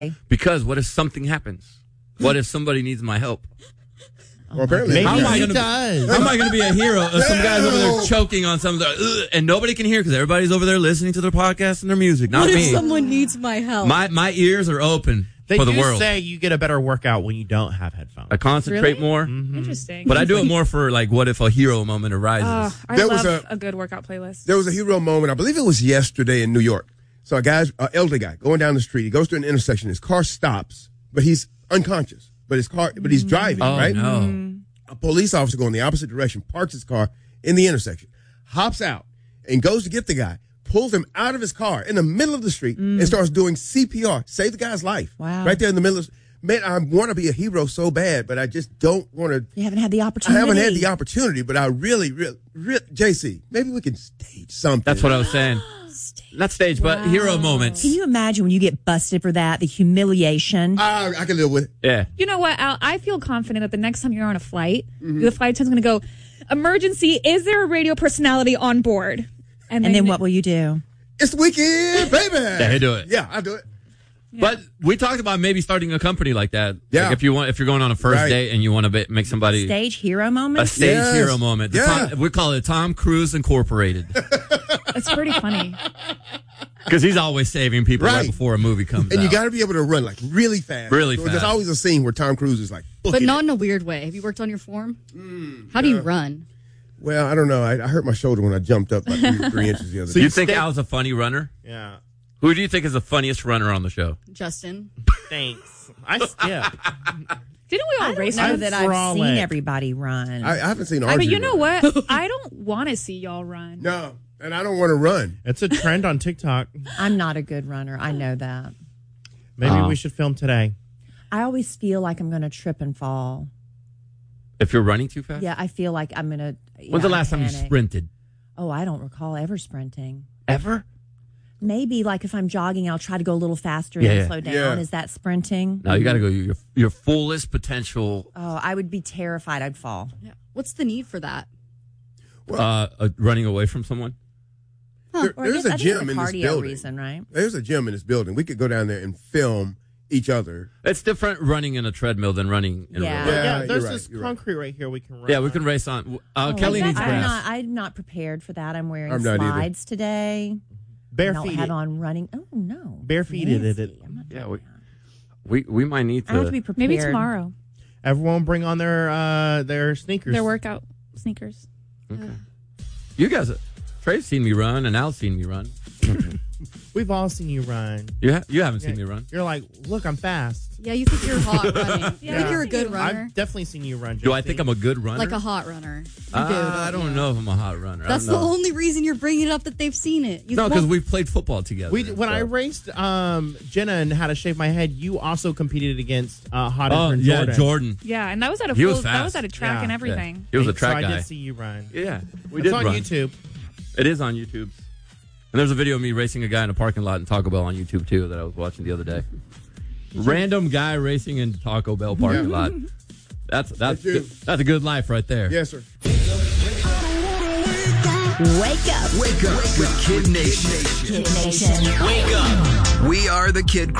Because what if something happens? What if somebody needs my help? Well, apparently, maybe How am I he gonna does. How am I going to be a hero if some guy's over there choking on something and nobody can hear because everybody's over there listening to their podcast and their music, not What me. if someone needs my help? My ears are open They for the do world. say you get a better workout when you don't have headphones. I concentrate Really? more, Interesting. but I do it more for like what if a hero moment arises. I There love was a good workout playlist. There was a hero moment. I believe it was yesterday in New York. So a guy's elderly guy going down the street. He goes to an intersection. His car stops, but he's unconscious. But he's driving, Oh right? no! A police officer going the opposite direction, parks his car in the intersection, hops out, and goes to get the guy, pulls him out of his car in the middle of the street, and starts doing CPR. Save the guy's life. Wow. Right there in the middle of. Man, I want to be a hero so bad, but I just don't want to. You haven't had the I opportunity. haven't had the opportunity, but I really, JC, maybe we can stage something. That's what I was saying. Not stage, but hero moments. Can you imagine when you get busted for that, the humiliation? I can live with it. Yeah. You know what, Al? I feel confident that the next time you're on a flight, the flight attendant's going to go, emergency, is there a radio personality on board? And then what will you do? It's the weekend, baby. Yeah, he'll do it. Yeah, I'll do it. But we talked about maybe starting a company like that. Yeah. Like if you're going on a first Right. date and you want to make somebody Stage hero moment? a stage Yes. hero moment. Yeah. We call it Tom Cruise Incorporated It's pretty funny. because he's always saving people right Right. before a movie comes And out. you got to be able to run like really fast. Really So fast. There's always a scene where Tom Cruise is like, But booking not it. in a weird way. Have you worked on your form? How do you run? Well, I don't know. I hurt my shoulder when I jumped up like 3 inches the other So day. you think Al's a funny runner? Yeah. Who do you think is the funniest runner on the show? Justin. Thanks. I skip. Didn't we all I race? don't know I'm that I've frolic. seen everybody run. I haven't seen But Archie you know run. what? I don't want to see y'all run. No, and I don't want to run. It's a trend on TikTok. I'm not a good runner. I know that. Maybe we should film today. I always feel like I'm going to trip and fall. If you're running too fast? Yeah, I feel like I'm going to. When's the last time you sprinted? Oh, I don't recall ever sprinting. Ever? Maybe like if I'm jogging, I'll try to go a little faster Yeah, and yeah. slow down. Yeah. Is that sprinting? No, you got to go your fullest potential. Oh, I would be terrified I'd fall. Yeah. What's the need for that? Running away from someone. There's Or I a think gym in this cardio building. reason, right? There's a gym in this building. We could go down there and film each other. It's different running in a treadmill than running in Yeah. a real life. Yeah, Yeah, there's you're right, this you're right. concrete right here we can run. Yeah, we can race on. Kelly needs grass. I'm not prepared for that. I'm wearing I'm not either. slides today. I Bare don't feet. have on running. Oh no, Bare feet it. Nancy, I'm not Yeah, doing we might need that. I have to to. be prepared. Maybe tomorrow. Everyone bring on their sneakers. Their workout sneakers. You guys, Trey's seen me run, and Al's seen me run. We've all seen you run. You haven't seen me run. You're like, look, I'm fast. Yeah, you think you're hot running. You think you're a good runner. I've definitely seen you run. Do I JC. think I'm a good runner? Like a hot runner. You do, I don't you? know if I'm a hot runner. That's I the don't know. only reason you're bringing it up that they've seen it. You No, because won't- we played football together. When I raced Jenna and how to shave my head, you also competed against Hot Oh and yeah, Jordan. Jordan. Yeah, and that was at a He was full. That was fast. at a track Yeah. and everything. He was a So track I guy. did see you run. Yeah, we It's did on run. YouTube. It is on YouTube. And there's a video of me racing a guy in a parking lot in Taco Bell on YouTube too that I was watching the other day. Random guy racing in Taco Bell parking lot. That's a good life right there. Yes, sir. Wake up Wake up with Kid Nation. Kid Nation. Wake up. We are the Kid Crew.